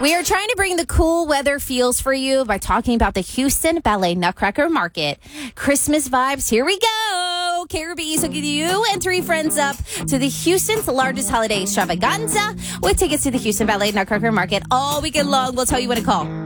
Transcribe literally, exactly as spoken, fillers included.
We are trying to bring the cool weather feels for you by talking about the Houston Ballet Nutcracker Market. Christmas vibes, here we go. K R B E is hooking you and three friends up to the Houston's largest holiday extravaganza with tickets to the Houston Ballet Nutcracker Market all weekend long. We'll tell you when to call.